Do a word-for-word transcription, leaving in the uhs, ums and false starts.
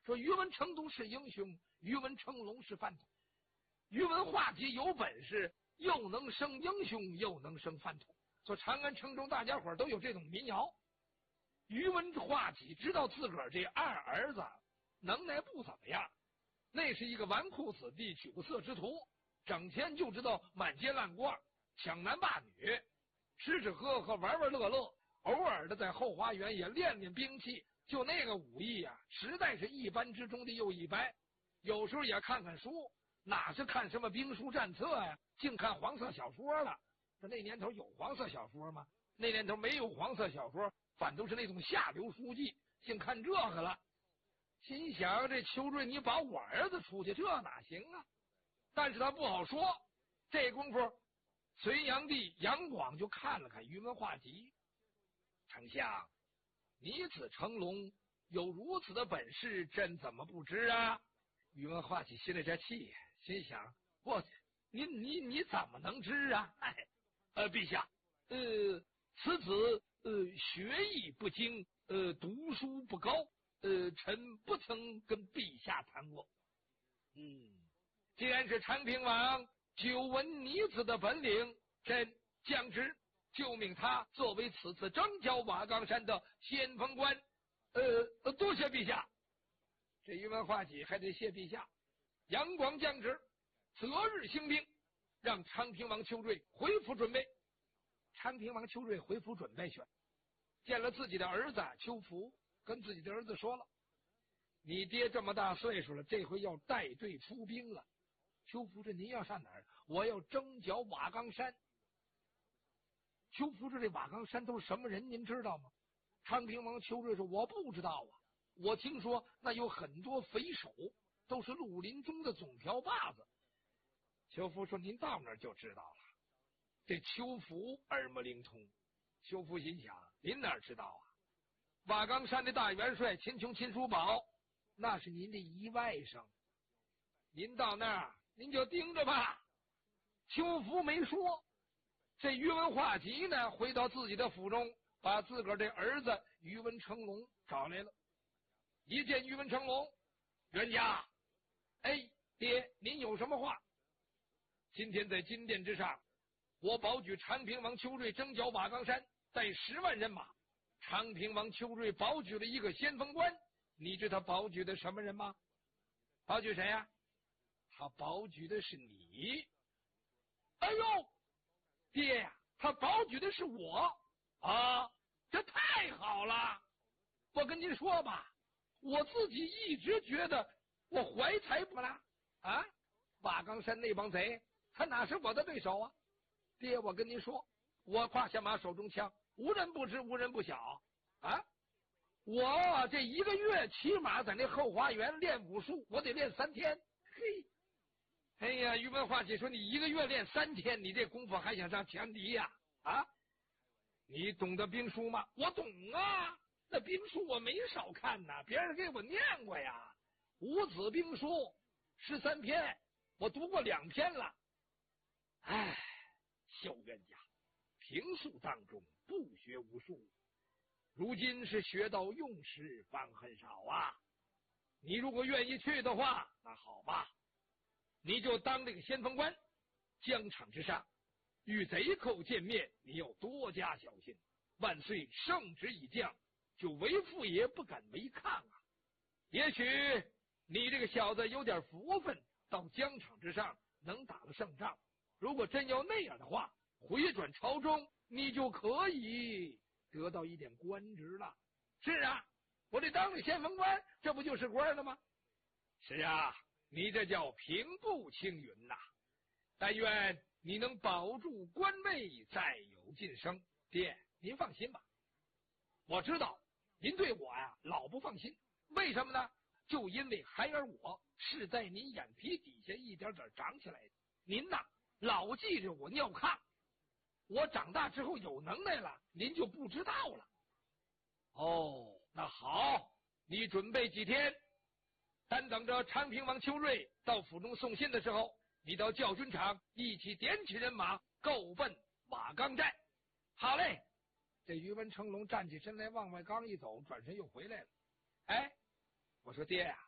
说宇文成都是英雄，宇文成龙是饭桶。宇文化及有本事，又能生英雄，又能生饭桶。说长安城中大家伙都有这种民谣。宇文化及知道自个儿这二儿子能耐不怎么样，那是一个纨绔子弟、酒色之徒，整天就知道满街乱逛，抢男霸女，吃吃喝喝，玩玩乐乐，偶尔的在后花园也练练兵器。就那个武艺啊，实在是一般之中的又一般。有时候也看看书，哪是看什么兵书战策呀、啊，净看黄色小说了。说那年头有黄色小说吗？那年头没有黄色小说，反都是那种下流书籍，净看这个了。心想这邱瑞你保我儿子出去，这哪行啊？但是他不好说。这功夫，隋炀帝杨广就看了看宇文化及，丞相，你子成龙有如此的本事，朕怎么不知啊？宇文化及心里这气，心想：我你你你怎么能知啊？哎，呃，陛下，呃，此子呃学艺不精，呃，读书不高，呃，臣不曾跟陛下谈过。嗯，既然是长平王久闻你子的本领，朕降旨就命他作为此次征剿瓦岗山的先锋官。呃，多谢陛下。这宇文化及还得谢陛下。杨广降旨，择日兴兵，让昌平王邱瑞回府准备。昌平王邱瑞回府准备去，见了自己的儿子邱福，跟自己的儿子说了：你爹这么大岁数了，这回要带队出兵了。邱福这您要上哪儿？我要征剿瓦岗山。邱福这这瓦岗山都是什么人？您知道吗？昌平王邱瑞说：我不知道啊，我听说那有很多匪首，都是绿林中的总瓢把子。邱福说：您到那儿就知道了。这邱福耳目灵通。邱福心想：您哪知道啊？瓦岗山的大元帅秦琼、秦叔宝，那是您的姨外甥。您到那儿您就盯着吧。邱福没说。这宇文化及呢，回到自己的府中，把自个儿的儿子宇文成龙找来了。一见宇文成龙，冤家，哎，爹，您有什么话？今天在金殿之上，我保举长平王邱瑞征剿瓦岗山，带十万人马。长平王邱瑞保举了一个先锋官，你知他保举的什么人吗？保举谁呀、啊？他保举的是你。哎呦，爹呀，他保举的是我啊！这太好了！我跟您说吧，我自己一直觉得我怀才不拉啊！瓦岗山那帮贼，他哪是我的对手啊？爹，我跟您说，我胯下马，手中枪，无人不知，无人不晓啊！我这一个月起码在那后花园练武术，我得练三天。嘿，哎呀，宇文化及说：“你一个月练三天，你这功夫还想上前敌呀？啊，你懂得兵书吗？我懂啊，那兵书我没少看呐，别人给我念过呀。五子兵书十三篇，我读过两篇了。哎，小冤家，平素当中不学无术，如今是学到用时方恨少啊。你如果愿意去的话，那好吧。”你就当这个先锋官，疆场之上与贼寇见面，你要多加小心。万岁圣旨已降，就为父爷不敢违抗啊。也许你这个小子有点福分，到疆场之上能打了胜仗。如果真要那样的话，回转朝中，你就可以得到一点官职了。是啊，我这当了先锋官，这不就是官了吗？是啊，你这叫平步青云呐、啊！但愿你能保住官位，再有晋升。爹，您放心吧，我知道您对我呀、啊、老不放心，为什么呢？就因为孩儿我是在您眼皮底下一点点长起来的。您呐，老记着我尿炕，我长大之后有能耐了，您就不知道了。哦，那好，你准备几天？单等着昌平王邱瑞到府中送信的时候，你到教军场一起点起人马，够奔瓦岗寨。好嘞！这宇文成龙站起身来，往外刚一走，转身又回来了。哎，我说爹呀、啊，